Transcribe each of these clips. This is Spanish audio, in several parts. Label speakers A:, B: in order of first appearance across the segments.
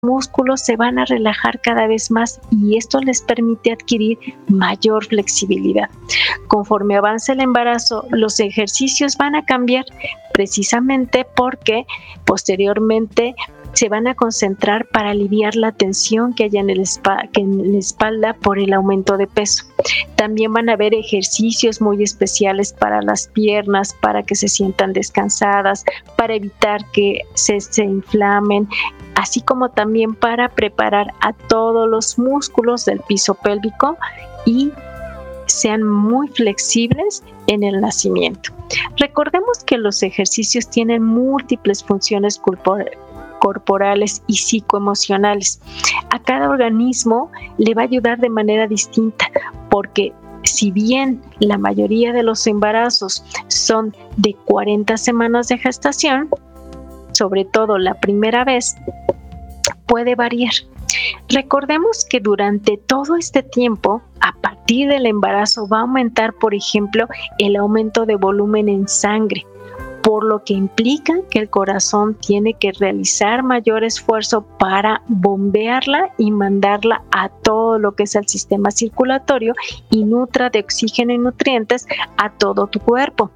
A: músculos se van a relajar cada vez más y esto les permite adquirir mayor flexibilidad. Conforme avanza el embarazo, los ejercicios van a cambiar precisamente porque posteriormente se van a concentrar para aliviar la tensión que haya en la espalda por el aumento de peso. También van a haber ejercicios muy especiales para las piernas, para que se sientan descansadas, para evitar que se inflamen, así como también para preparar a todos los músculos del piso pélvico y sean muy flexibles en el nacimiento. Recordemos que los ejercicios tienen múltiples funciones corporales y psicoemocionales. A cada organismo le va a ayudar de manera distinta, porque si bien la mayoría de los embarazos son de 40 semanas de gestación, sobre todo la primera vez, puede variar. Recordemos que durante todo este tiempo, a partir del embarazo, va a aumentar, por ejemplo, el aumento de volumen en sangre, por lo que implica que el corazón tiene que realizar mayor esfuerzo para bombearla y mandarla a todo lo que es el sistema circulatorio y nutra de oxígeno y nutrientes a todo tu cuerpo.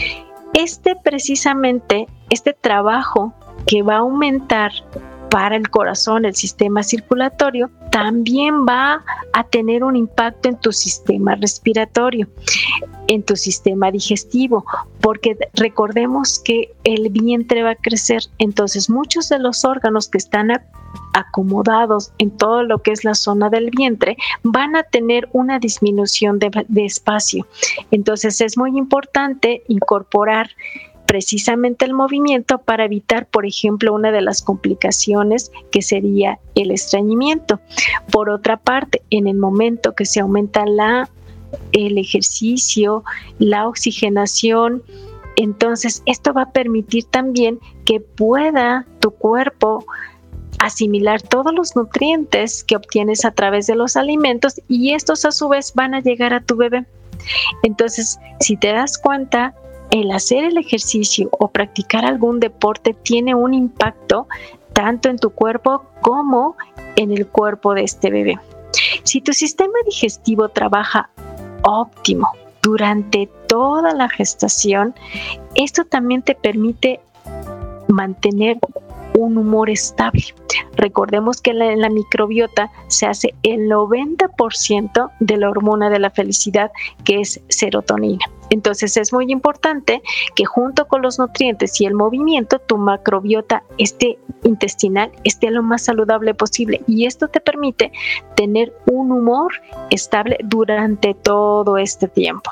A: Precisamente, este trabajo que va a aumentar para el corazón, el sistema circulatorio, también va a tener un impacto en tu sistema respiratorio, en tu sistema digestivo, porque recordemos que el vientre va a crecer, entonces muchos de los órganos que están acomodados en todo lo que es la zona del vientre van a tener una disminución de espacio. Entonces es muy importante incorporar precisamente el movimiento para evitar, por ejemplo, una de las complicaciones que sería el estreñimiento. Por otra parte, en el momento que se aumenta el ejercicio, la oxigenación, entonces esto va a permitir también que pueda tu cuerpo asimilar todos los nutrientes que obtienes a través de los alimentos y estos a su vez van a llegar a tu bebé. Entonces, si te das cuenta, el hacer el ejercicio o practicar algún deporte tiene un impacto tanto en tu cuerpo como en el cuerpo de este bebé. Si tu sistema digestivo trabaja óptimo durante toda la gestación, esto también te permite mantener un humor estable. Recordemos que en la microbiota se hace el 90% de la hormona de la felicidad, que es serotonina. Entonces es muy importante que junto con los nutrientes y el movimiento, tu macrobiota intestinal esté lo más saludable posible y esto te permite tener un humor estable durante todo este tiempo.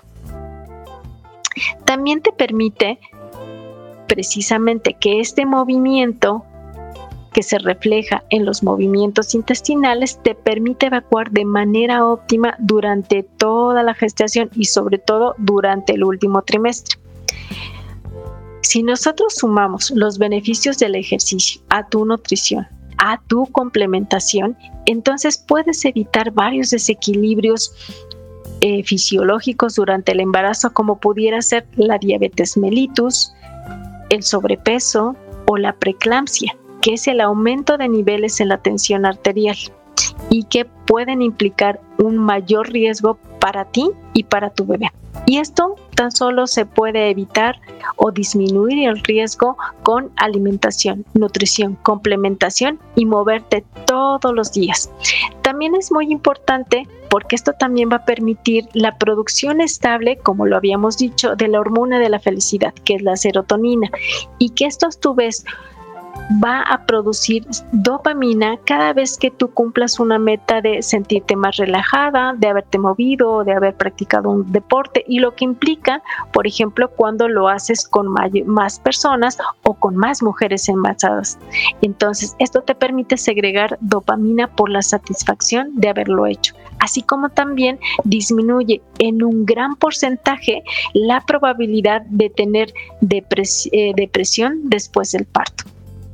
A: También te permite precisamente que este movimiento que se refleja en los movimientos intestinales te permite evacuar de manera óptima durante toda la gestación y sobre todo durante el último trimestre. Si nosotros sumamos los beneficios del ejercicio a tu nutrición, a tu complementación, entonces puedes evitar varios desequilibrios fisiológicos durante el embarazo, como pudiera ser la diabetes mellitus, el sobrepeso o la preeclampsia, que es el aumento de niveles en la tensión arterial y que pueden implicar un mayor riesgo para ti y para tu bebé. Y esto tan solo se puede evitar o disminuir el riesgo con alimentación, nutrición, complementación y moverte todos los días. También es muy importante porque esto también va a permitir la producción estable, como lo habíamos dicho, de la hormona de la felicidad, que es la serotonina, y que esto a tu vez va a producir dopamina cada vez que tú cumplas una meta de sentirte más relajada, de haberte movido, de haber practicado un deporte, y lo que implica, por ejemplo, cuando lo haces con más personas o con más mujeres embarazadas. Entonces, esto te permite segregar dopamina por la satisfacción de haberlo hecho, así como también disminuye en un gran porcentaje la probabilidad de tener depresión después del parto.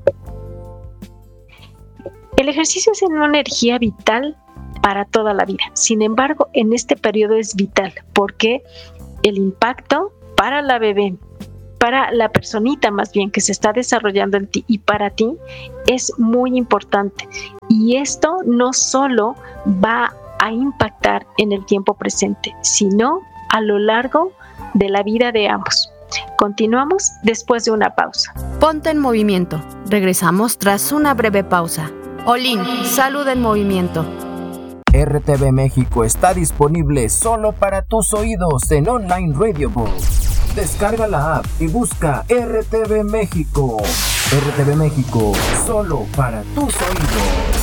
A: El ejercicio es una energía vital para toda la vida. Sin embargo, en este periodo es vital porque el impacto para la bebé para la personita más bien que se está desarrollando en ti y para ti es muy importante. Y esto no solo va a impactar en el tiempo presente, sino a lo largo de la vida de ambos. Continuamos después de una pausa.
B: Ponte en movimiento. Regresamos tras una breve pausa. Olin, salud en movimiento.
C: RTV México está disponible solo para tus oídos en Online Radio Book. Descarga la app y busca RTV México. RTV México, solo para tus oídos.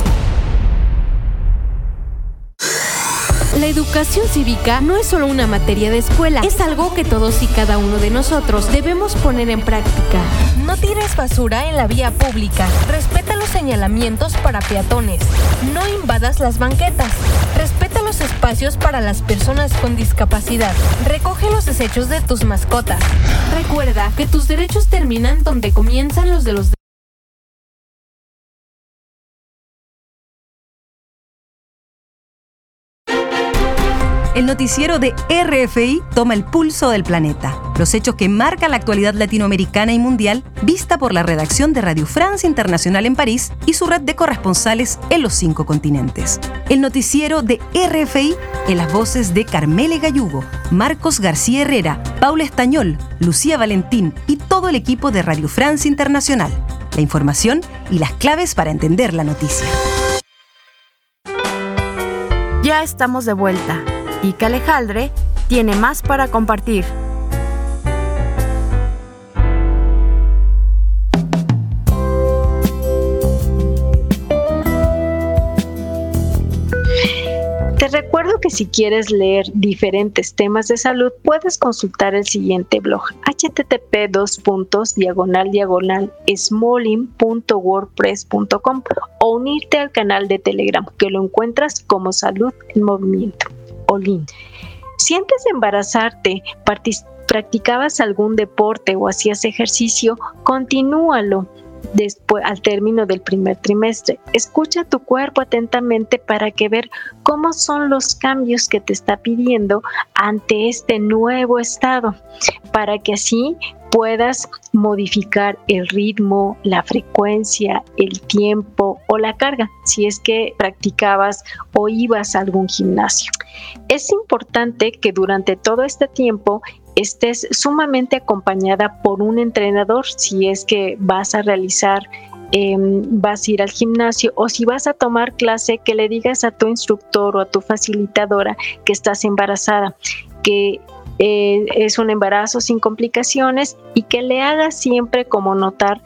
D: La educación cívica no es solo una materia de escuela, es algo que todos y cada uno de nosotros debemos poner en práctica.
E: No tires basura en la vía pública, respeta los señalamientos para peatones, no invadas las banquetas, respeta los espacios para las personas con discapacidad, recoge los desechos de tus mascotas.
D: Recuerda que tus derechos terminan donde comienzan los de los demás.
F: El noticiero de RFI toma el pulso del planeta. Los hechos que marcan la actualidad latinoamericana y mundial, vista por la redacción de Radio France Internacional en París y su red de corresponsales en los 5 continentes. El noticiero de RFI en las voces de Carmele Gallugo, Marcos García Herrera, Paula Estañol, Lucía Valentín y todo el equipo de Radio France Internacional. La información y las claves para entender la noticia.
B: Ya estamos de vuelta. Ica Alejandre tiene más para compartir.
A: Te recuerdo que si quieres leer diferentes temas de salud, puedes consultar el siguiente blog: http://smolin.wordpress.com o unirte al canal de Telegram, que lo encuentras como Salud en Movimiento. Olin. Si antes de embarazarte practicabas algún deporte o hacías ejercicio, continúalo después, al término del primer trimestre. Escucha tu cuerpo atentamente para ver cómo son los cambios que te está pidiendo ante este nuevo estado, para que así puedas modificar el ritmo, la frecuencia, el tiempo o la carga, si es que practicabas o ibas a algún gimnasio. Es importante que durante todo este tiempo estés sumamente acompañada por un entrenador, si es que vas a realizar, vas a ir al gimnasio, o si vas a tomar clase, que le digas a tu instructor o a tu facilitadora que estás embarazada, que es un embarazo sin complicaciones, y que le hagas siempre como notar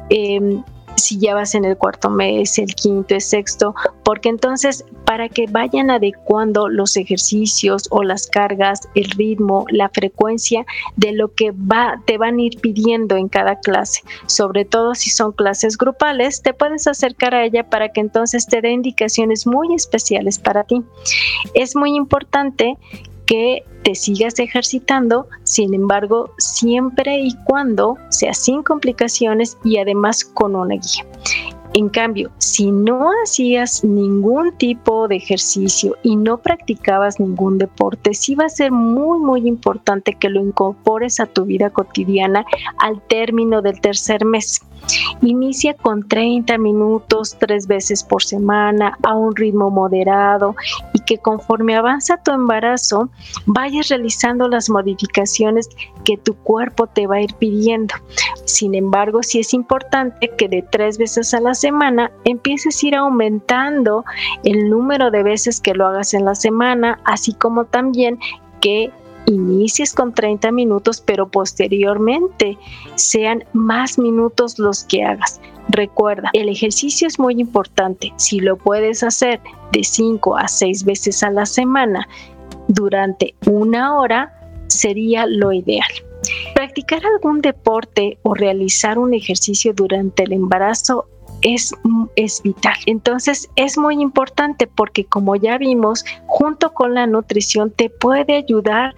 A: si ya vas en el 4º mes, el 5º, el 6º, porque entonces para que vayan adecuando los ejercicios o las cargas, el ritmo, la frecuencia de lo que te van a ir pidiendo en cada clase. Sobre todo si son clases grupales, te puedes acercar a ella para que entonces te dé indicaciones muy especiales para ti. Es muy importante que te sigas ejercitando, sin embargo, siempre y cuando sea sin complicaciones y además con una guía. En cambio, si no hacías ningún tipo de ejercicio y no practicabas ningún deporte, sí va a ser muy, muy importante que lo incorpores a tu vida cotidiana al término del 3er mes. Inicia con 30 minutos 3 veces por semana a un ritmo moderado, y que conforme avanza tu embarazo vayas realizando las modificaciones que tu cuerpo te va a ir pidiendo. Sin embargo, sí es importante que de 3 veces a la semana empieces a ir aumentando el número de veces que lo hagas en la semana, así como también que inicies con 30 minutos, pero posteriormente sean más minutos los que hagas. Recuerda, el ejercicio es muy importante. Si lo puedes hacer de 5 a 6 veces a la semana durante 1 hora, sería lo ideal. Practicar algún deporte o realizar un ejercicio durante el embarazo es vital. Entonces es muy importante, porque como ya vimos, junto con la nutrición te puede ayudar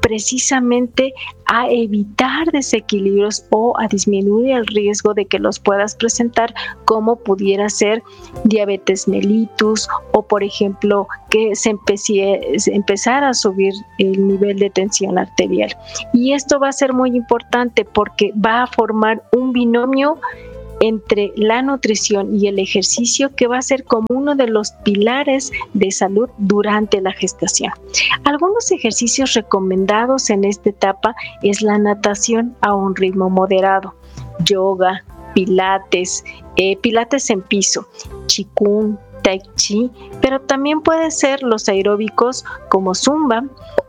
A: precisamente a evitar desequilibrios o a disminuir el riesgo de que los puedas presentar, como pudiera ser diabetes mellitus o, por ejemplo, que se empezara a subir el nivel de tensión arterial. Y esto va a ser muy importante porque va a formar un binomio entre la nutrición y el ejercicio que va a ser como uno de los pilares de salud durante la gestación. Algunos ejercicios recomendados en esta etapa es la natación a un ritmo moderado, yoga, pilates, pilates en piso, qigong, tai chi, pero también puede ser los aeróbicos como zumba,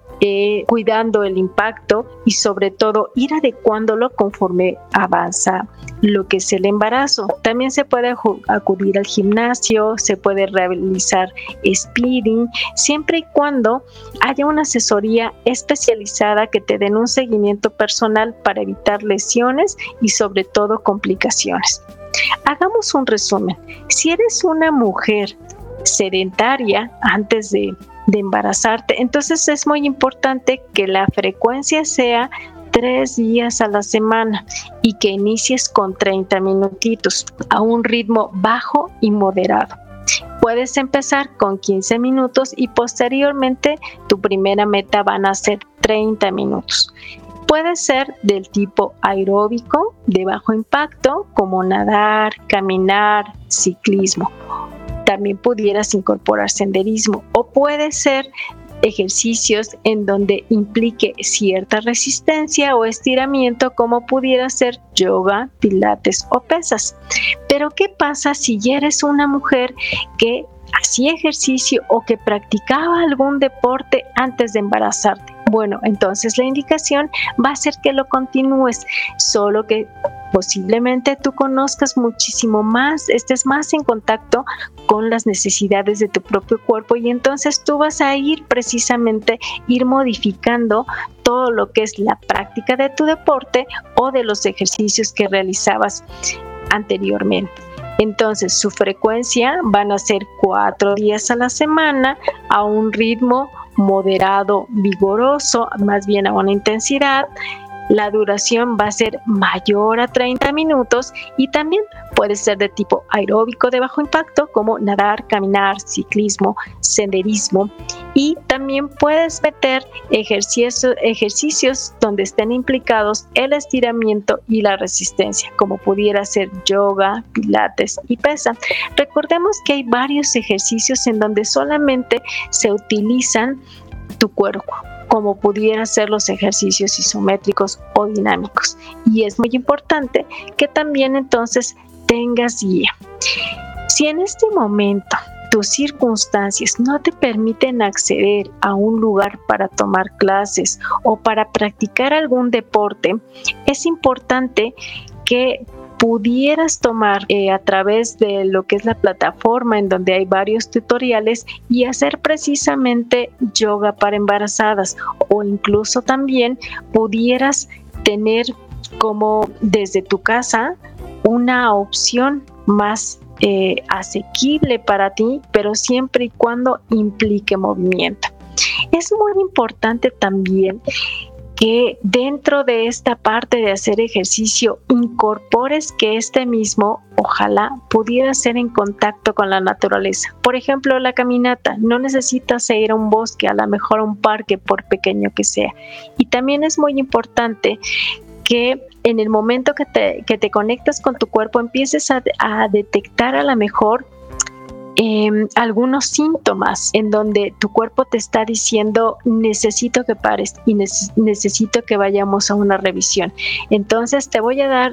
A: cuidando el impacto y sobre todo ir adecuándolo conforme avanza lo que es el embarazo. También se puede acudir al gimnasio, se puede realizar spinning, siempre y cuando haya una asesoría especializada que te den un seguimiento personal para evitar lesiones y sobre todo complicaciones. Hagamos un resumen. Si eres una mujer sedentaria antes de embarazarte, entonces es muy importante que la frecuencia sea 3 días a la semana y que inicies con 30 minutitos a un ritmo bajo y moderado. Puedes empezar con 15 minutos y posteriormente tu primera meta van a ser 30 minutos. Puede ser del tipo aeróbico, de bajo impacto, como nadar, caminar, ciclismo. También pudieras incorporar senderismo, o puede ser ejercicios en donde implique cierta resistencia o estiramiento, como pudiera ser yoga, pilates o pesas. Pero ¿qué pasa si ya eres una mujer que hacía ejercicio o que practicaba algún deporte antes de embarazarte? Bueno, entonces la indicación va a ser que lo continúes, solo que posiblemente tú conozcas muchísimo más, estés más en contacto con las necesidades de tu propio cuerpo, y entonces tú vas a ir modificando todo lo que es la práctica de tu deporte o de los ejercicios que realizabas anteriormente. Entonces su frecuencia van a ser 4 días a la semana a un ritmo moderado, vigoroso, más bien a una intensidad. La duración va a ser mayor a 30 minutos y también puede ser de tipo aeróbico de bajo impacto, como nadar, caminar, ciclismo, senderismo, y también puedes meter ejercicios donde estén implicados el estiramiento y la resistencia, como pudiera ser yoga, pilates y pesa. Recordemos que hay varios ejercicios en donde solamente se utilizan tu cuerpo, como pudiera ser los ejercicios isométricos o dinámicos. Y es muy importante que también entonces tengas guía. Si en este momento tus circunstancias no te permiten acceder a un lugar para tomar clases o para practicar algún deporte, es importante que pudieras tomar a través de lo que es la plataforma, en donde hay varios tutoriales, y hacer precisamente yoga para embarazadas, o incluso también pudieras tener como desde tu casa una opción más asequible para ti, pero siempre y cuando implique movimiento. Es muy importante también que dentro de esta parte de hacer ejercicio incorpores que este mismo, ojalá, pudiera ser en contacto con la naturaleza. Por ejemplo, la caminata. No necesitas ir a un bosque, a lo mejor a un parque, por pequeño que sea. Y también es muy importante que en el momento que te conectas con tu cuerpo empieces a detectar a lo mejor algunos síntomas en donde tu cuerpo te está diciendo: necesito que pares y necesito que vayamos a una revisión. Entonces te voy a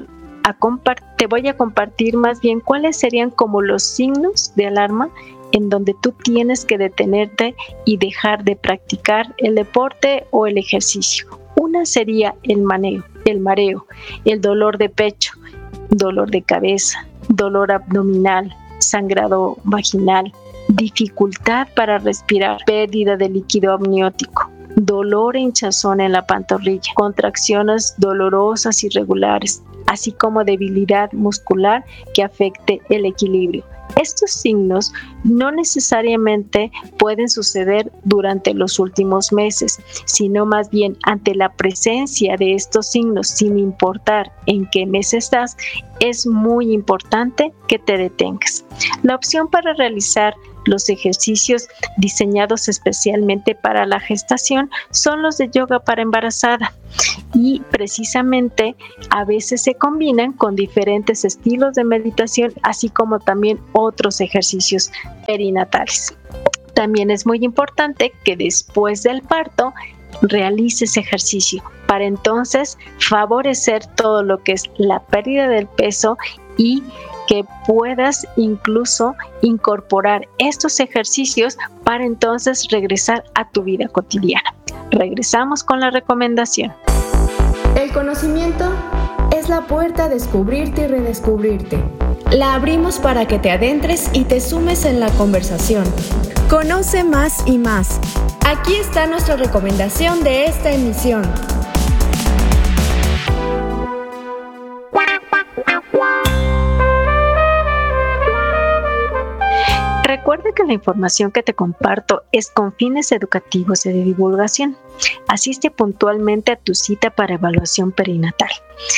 A: compartir más bien cuáles serían como los signos de alarma en donde tú tienes que detenerte y dejar de practicar el deporte o el ejercicio. Una sería el mareo, el dolor de pecho, dolor de cabeza, dolor abdominal, sangrado vaginal, dificultad para respirar, pérdida de líquido amniótico, dolor e hinchazón en la pantorrilla, contracciones dolorosas irregulares, así como debilidad muscular que afecte el equilibrio. Estos signos no necesariamente pueden suceder durante los últimos meses, sino más bien ante la presencia de estos signos, sin importar en qué mes estás, es muy importante que te detengas. La opción para realizar los ejercicios diseñados especialmente para la gestación son los de yoga para embarazada y precisamente a veces se combinan con diferentes estilos de meditación, así como también otros ejercicios perinatales. También es muy importante que después del parto realices ejercicio para entonces favorecer todo lo que es la pérdida del peso y que puedas incluso incorporar estos ejercicios para entonces regresar a tu vida cotidiana. Regresamos con la recomendación.
G: El conocimiento es la puerta a descubrirte y redescubrirte. La abrimos para que te adentres y te sumes en la conversación. Conoce más y más. Aquí está nuestra recomendación de esta emisión.
A: Recuerda que la información que te comparto es con fines educativos y de divulgación. Asiste puntualmente a tu cita para evaluación perinatal.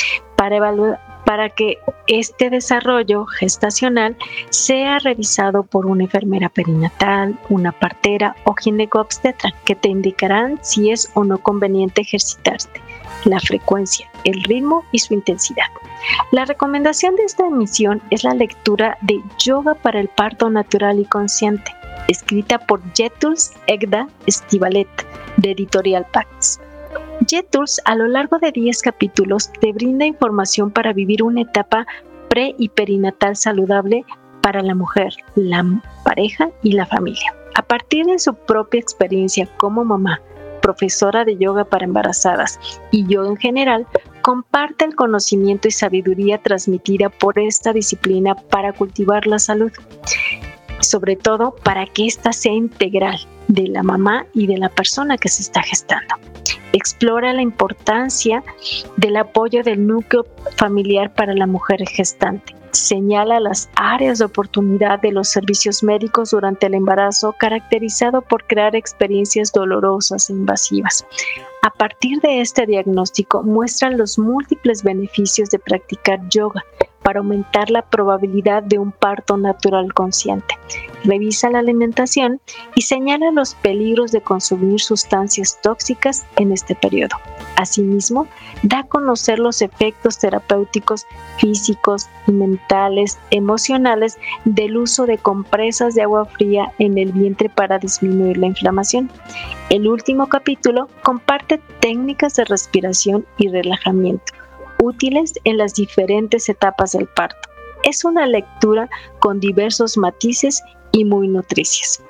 A: Para que este desarrollo gestacional sea revisado por una enfermera perinatal, una partera o ginecobstetra que te indicarán si es o no conveniente ejercitarte, la frecuencia, el ritmo y su intensidad. La recomendación de esta emisión es la lectura de Yoga para el parto natural y consciente, escrita por Yetuls Egda Estivalet, de Editorial Pax. Yetuls, a lo largo de 10 capítulos, te brinda información para vivir una etapa pre y perinatal saludable para la mujer, la pareja y la familia. A partir de su propia experiencia como mamá, profesora de yoga para embarazadas y yoga en general, comparte el conocimiento y sabiduría transmitida por esta disciplina para cultivar la salud, sobre todo para que ésta sea integral de la mamá y de la persona que se está gestando. Explora la importancia del apoyo del núcleo familiar para la mujer gestante. Señala las áreas de oportunidad de los servicios médicos durante el embarazo, caracterizado por crear experiencias dolorosas e invasivas. A partir de este diagnóstico, muestra los múltiples beneficios de practicar yoga para aumentar la probabilidad de un parto natural consciente. Revisa la alimentación y señala los peligros de consumir sustancias tóxicas en este periodo. Asimismo, da a conocer los efectos terapéuticos físicos y mentales, emocionales del uso de compresas de agua fría en el vientre para disminuir la inflamación. El último capítulo comparte técnicas de respiración y relajamiento, útiles en las diferentes etapas del parto. Es una lectura con diversos matices y muy nutricias.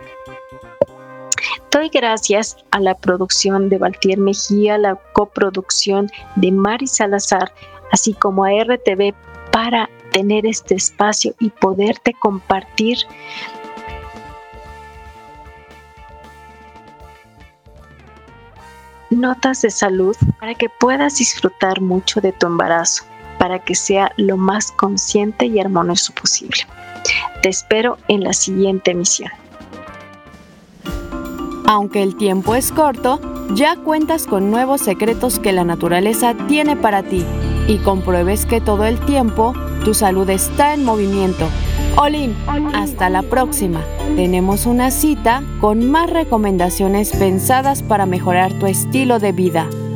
A: Doy gracias a la producción de Valtier Mejía, la coproducción de Mari Salazar, así como a RTV para tener este espacio y poderte compartir notas de salud para que puedas disfrutar mucho de tu embarazo, para que sea lo más consciente y armonioso posible. Te espero en la siguiente emisión.
B: Aunque el tiempo es corto, ya cuentas con nuevos secretos que la naturaleza tiene para ti y compruebes que todo el tiempo tu salud está en movimiento. Olin, hasta la próxima. Tenemos una cita con más recomendaciones pensadas para mejorar tu estilo de vida.